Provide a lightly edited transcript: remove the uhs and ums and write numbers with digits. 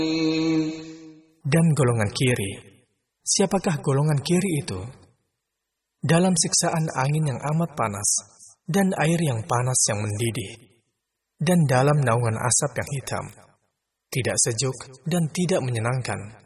Dan golongan kiri. Siapakah golongan kiri itu? Dalam siksaan angin yang amat panas, dan air yang panas yang mendidih, dan dalam naungan asap yang hitam, tidak sejuk dan tidak menyenangkan.